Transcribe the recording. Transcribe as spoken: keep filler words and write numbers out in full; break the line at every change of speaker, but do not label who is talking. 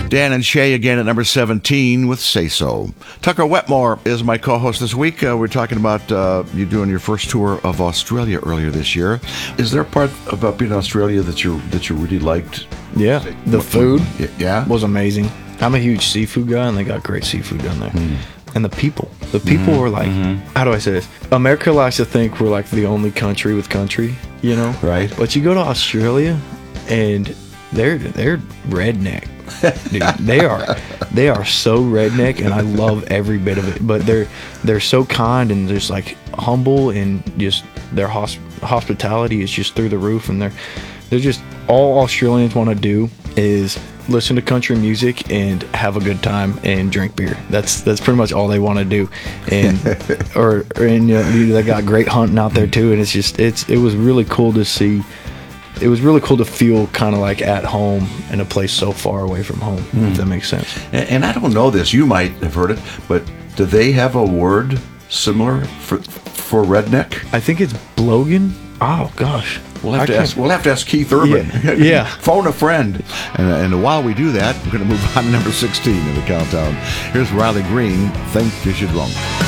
Dan and Shay again at number seventeen with Say So. Tucker Wetmore is my co-host this week. Uh, we're talking about uh, you doing your first tour of Australia earlier this year. Is there a part about being in Australia that you that you really liked?
Yeah, the food
yeah
was amazing. I'm a huge seafood guy, and they got great seafood down there. Mm. And the people, the people mm-hmm. were like, mm-hmm. how do I say this? America likes to think we're like the only country with country, you know?
Right.
But you go to Australia, and they're they're redneck. Dude, they are they are so redneck, and I love every bit of it. But they're they're so kind and just like humble, and just their hosp- hospitality is just through the roof. And they're they're just all Australians want to do is listen to country music and have a good time and drink beer. That's that's pretty much all they want to do. And or, or and you know, they got great hunting out there too. And it's just it's it was really cool to see. It was really cool to feel kind of like at home in a place so far away from home, mm. if that makes sense.
And, and I don't know this, you might have heard it, but do they have a word similar for for redneck?
I think it's blogan. Oh, gosh.
We'll have, to ask, we'll have to ask Keith Urban.
Yeah. yeah.
Phone a friend. And, and while we do that, we're going to move on to number sixteen in the countdown. Here's Riley Green, Think You Should Run.